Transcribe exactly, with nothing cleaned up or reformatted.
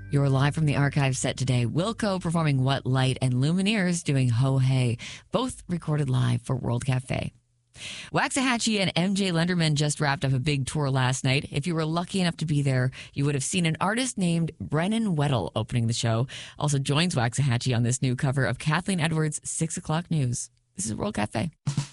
You're live from the archive set today. Wilco performing What Light and Lumineers doing Ho Hey, both recorded live for World Cafe. Waxahachie and M J Lenderman just wrapped up a big tour last night. If you were lucky enough to be there, you would have seen an artist named Brennan Weddle opening the show. Also joins Waxahachie on this new cover of Kathleen Edwards' six o'clock News. This is World Cafe.